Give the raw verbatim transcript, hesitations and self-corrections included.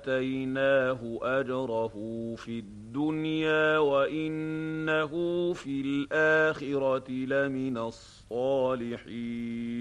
آتَيْنَاهُ أَجْرَهُ فِي الدُّنْيَا وَإِنَّهُ فِي الْآخِرَةِ لَمِنَ الصَّالِحِينَ